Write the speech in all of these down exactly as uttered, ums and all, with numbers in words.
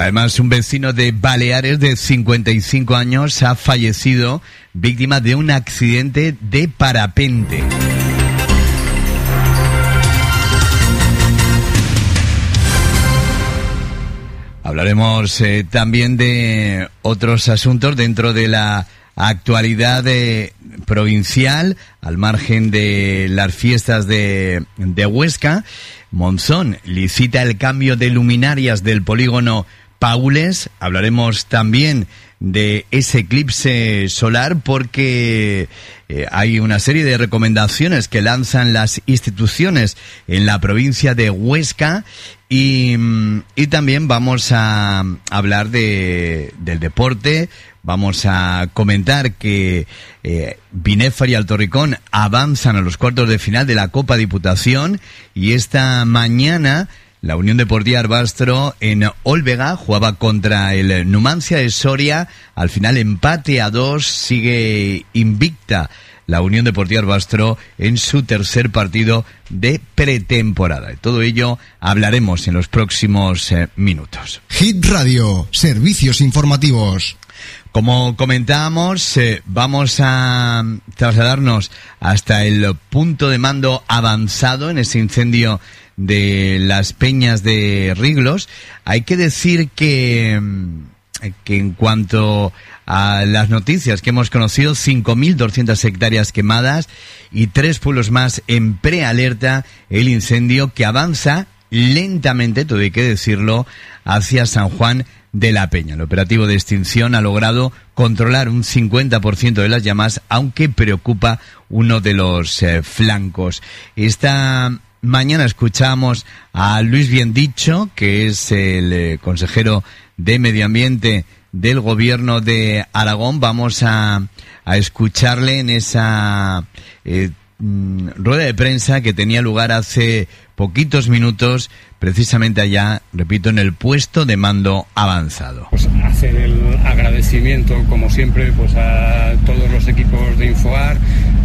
Además, un vecino de Baleares de cincuenta y cinco años ha fallecido víctima de un accidente de parapente. Hablaremos eh, también de otros asuntos dentro de la actualidad eh, provincial, al margen de las fiestas de, de Huesca. Monzón licita el cambio de luminarias del polígono Paules. Hablaremos también de ese eclipse solar porque eh, hay una serie de recomendaciones que lanzan las instituciones en la provincia de Huesca y, y también vamos a hablar de, del deporte. Vamos a comentar que eh, Binefar y Alto Ricón avanzan a los cuartos de final de la Copa Diputación y esta mañana la Unión Deportiva Arbastro en Olvega jugaba contra el Numancia de Soria. Al final empate a dos, sigue invicta la Unión Deportiva Arbastro en su tercer partido de pretemporada. De todo ello hablaremos en los próximos eh, minutos. Hit Radio, servicios informativos. Como comentábamos, eh, vamos a trasladarnos hasta el punto de mando avanzado en ese incendio de las Peñas de Riglos. Hay que decir que, que en cuanto a las noticias que hemos conocido, cinco mil doscientas hectáreas quemadas y tres pueblos más en prealerta, el incendio que avanza lentamente, todo hay que decirlo, hacia San Juan de la Peña. El operativo de extinción ha logrado controlar un cincuenta por ciento de las llamas, aunque preocupa uno de los eh, flancos. Esta mañana escuchamos a Luis Biendicho, que es el eh, consejero de Medio Ambiente del Gobierno de Aragón. Vamos a, a escucharle en esa eh, mm, rueda de prensa que tenía lugar hace poquitos minutos, precisamente allá, repito, en el puesto de mando avanzado. Pues hacer el agradecimiento, como siempre, pues a todos los equipos de Infoar,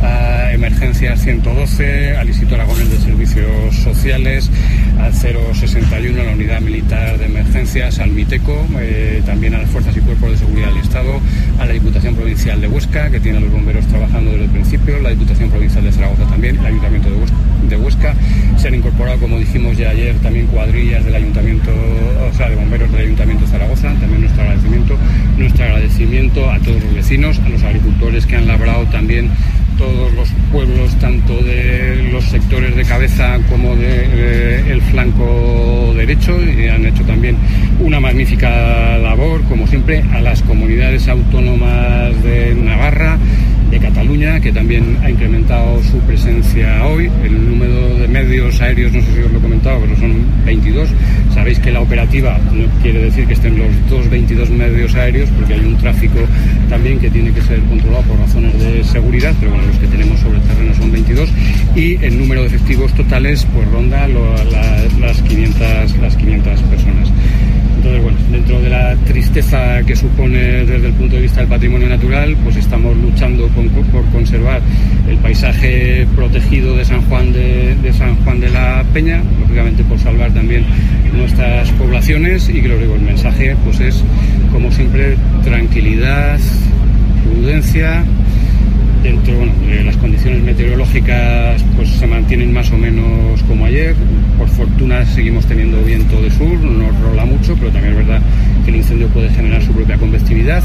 a Emergencias ciento doce, al Instituto Aragonés de Servicios Sociales, al cero sesenta y uno, a la Unidad Militar de Emergencias, al MITECO, eh, también a las Fuerzas y Cuerpos de Seguridad del Estado, a la Diputación Provincial de Huesca, que tiene a los bomberos trabajando desde el principio, la Diputación Provincial de Zaragoza también, el Ayuntamiento de Huesca, de Huesca. Se han incorporado, como dijimos ya ayer, también cuadrillas del Ayuntamiento, o sea, de bomberos del Ayuntamiento de Zaragoza. También nuestro agradecimiento, nuestro agradecimiento a todos los vecinos, a los agricultores que han labrado también todos los pueblos, tanto de los sectores de Cabeza como de, de el flanco derecho, y han hecho también una magnífica labor, como siempre, a las comunidades autónomas de Navarra, de Cataluña, que también ha incrementado su presencia hoy. El número de medios aéreos, no sé si os lo he comentado, pero son veintidós. Sabéis que la operativa no quiere decir que estén los dos veintidós medios aéreos, porque hay un tráfico también que tiene que ser controlado por razones de seguridad, pero bueno, los que tenemos sobre el terreno son veintidós, y el número de efectivos totales pues ronda lo, la, las quinientas personas. Entonces, bueno, dentro de la tristeza que supone desde el punto de vista del patrimonio natural, pues estamos luchando con, por conservar el paisaje protegido de San Juan de, de San Juan de la Peña, lógicamente por salvar también nuestras poblaciones, y que lo digo, el mensaje pues es, como siempre, tranquilidad, prudencia. Dentro, bueno, de las condiciones meteorológicas pues se mantienen más o menos como ayer. Por fortuna seguimos teniendo viento de sur, no nos rola mucho, pero también es verdad que el incendio puede generar su propia convectividad,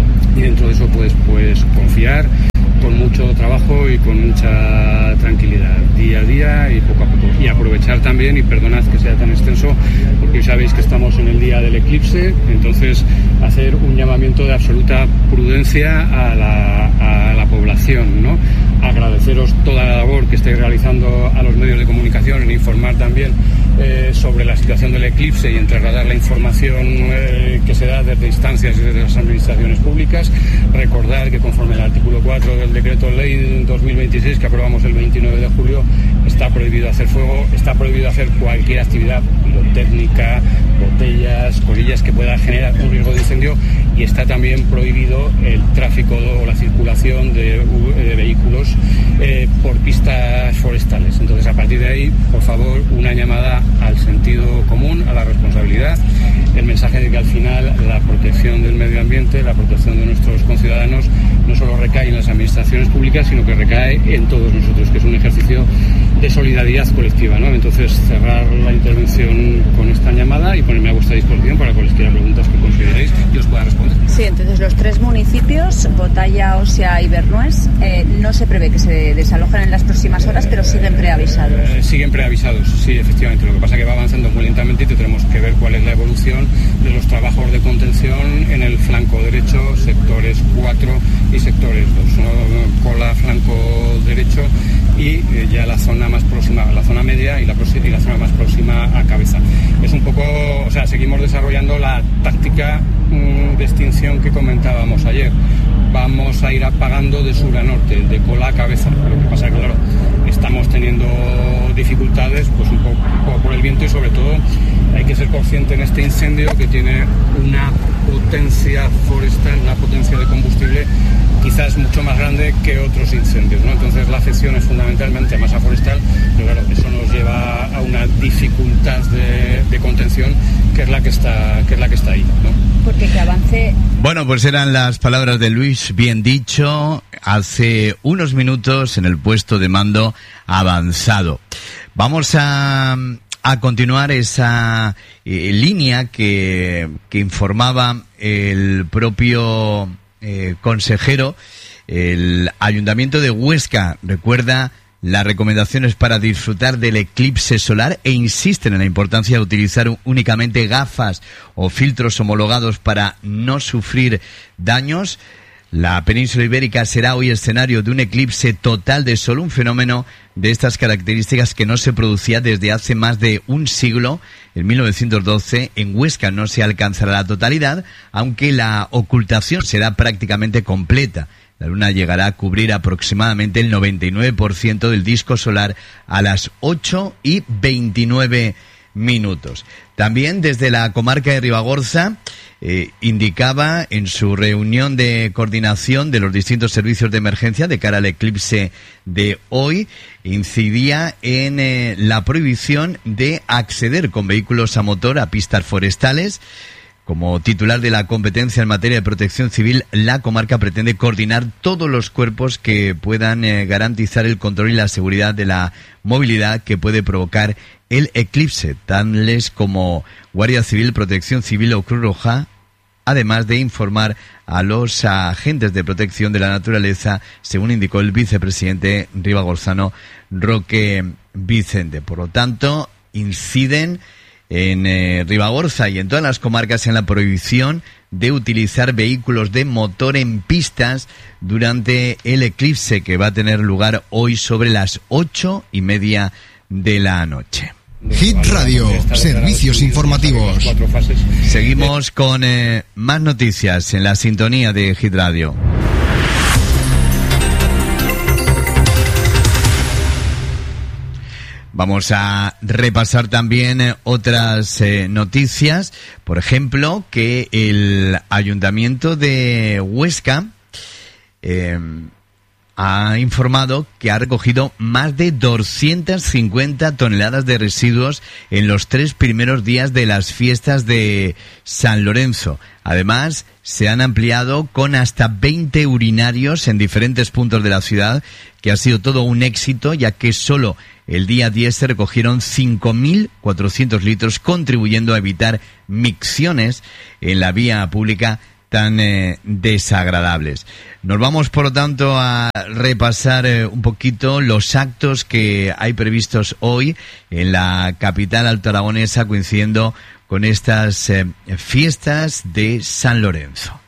y dentro de eso pues, pues confiar con mucho trabajo y con mucha tranquilidad, día a día y poco a poco. Y aprovechar también, y perdonad que sea tan extenso, porque sabéis que estamos en el día del eclipse, entonces hacer un llamamiento de absoluta prudencia a la, a la población, ¿no? Agradeceros toda la labor que estáis realizando a los medios de comunicación en informar también eh, sobre la situación del eclipse y en trasladar la información eh, que se da desde instancias y desde las administraciones públicas. Recordar que conforme al artículo cuatro del decreto ley dos mil veintiséis que aprobamos el veintinueve de julio, está prohibido hacer fuego, está prohibido hacer cualquier actividad pirotécnica, botellas, colillas que pueda generar un riesgo de incendio, y está también prohibido el tráfico o la circulación de, de vehículos eh, por pistas forestales. Entonces, a partir de ahí, por favor, una llamada al sentido común, a la responsabilidad. el mensaje de que al final la protección del medio ambiente, la protección de nuestros conciudadanos, no solo recae en las administraciones públicas, sino que recae en todos nosotros, que es un ejercicio de solidaridad colectiva, ¿no? Entonces, cerrar la intervención con esta llamada y ponerme a vuestra disposición para cualquier preguntas que consideréis y os pueda responder. Sí, entonces los tres municipios, Botalla, Osea y Bernués, eh, no se prevé que se desalojen en las próximas horas, pero siguen preavisados. Eh, siguen preavisados, sí, efectivamente. Lo que pasa es que va avanzando muy lentamente y tenemos que ver cuál es la evolución de los trabajos de contención en el flanco derecho, sectores cuatro y sectores dos, ¿no? Cola, flanco derecho y eh, ya la zona más próxima, la zona media y la, y la zona más próxima a cabeza. Es un poco, o sea, seguimos desarrollando la táctica mmm, de extinción que comentábamos ayer. Vamos a ir apagando de sur a norte, de cola a cabeza. Lo que pasa es que, claro, estamos teniendo dificultades, pues un poco, un poco por el viento y sobre todo hay que ser consciente en este incendio que tiene una potencia forestal, una potencia de combustible quizás mucho más grande que otros incendios, ¿no? Entonces la afección es fundamentalmente masa forestal, pero claro, eso nos lleva a una dificultad de, de contención que es la que está, que es la que está ahí, ¿no? Porque que avance. Bueno, pues eran las palabras de Luis Bien Dicho hace unos minutos en el puesto de mando avanzado. Vamos a a continuar esa eh, línea que, que informaba el propio eh, consejero. El Ayuntamiento de Huesca recuerda las recomendaciones para disfrutar del eclipse solar e insisten en la importancia de utilizar únicamente gafas o filtros homologados para no sufrir daños. La península ibérica será hoy escenario de un eclipse total de sol, un fenómeno de estas características que no se producía desde hace más de un siglo. En mil novecientos doce, en Huesca no se alcanzará la totalidad, aunque la ocultación será prácticamente completa. La luna llegará a cubrir aproximadamente el noventa y nueve por ciento del disco solar a las ocho y veintinueve minutos. También desde la comarca de Ribagorza eh, indicaba en su reunión de coordinación de los distintos servicios de emergencia de cara al eclipse de hoy, incidía en eh, la prohibición de acceder con vehículos a motor a pistas forestales. Como titular de la competencia en materia de protección civil, la comarca pretende coordinar todos los cuerpos que puedan eh, garantizar el control y la seguridad de la movilidad que puede provocar el eclipse, tales como Guardia Civil, Protección Civil o Cruz Roja, además de informar a los agentes de protección de la naturaleza, según indicó el vicepresidente ribagorzano Roque Vicente. Por lo tanto, inciden en eh, Ribagorza y en todas las comarcas en la prohibición de utilizar vehículos de motor en pistas durante el eclipse que va a tener lugar hoy sobre las ocho y media de la noche. Hit Radio, servicios informativos. Seguimos con eh, más noticias en la sintonía de Hit Radio. Vamos a repasar también eh, otras eh, noticias. Por ejemplo, que el Ayuntamiento de Huesca eh, ha informado que ha recogido más de doscientas cincuenta toneladas de residuos en los tres primeros días de las fiestas de San Lorenzo. Además, se han ampliado con hasta veinte urinarios en diferentes puntos de la ciudad, que ha sido todo un éxito, ya que solo el día diez se recogieron cinco mil cuatrocientos litros, contribuyendo a evitar micciones en la vía pública tan eh, desagradables. Nos vamos, por lo tanto, a repasar eh, un poquito los actos que hay previstos hoy en la capital altoaragonesa, coincidiendo con estas eh, fiestas de San Lorenzo.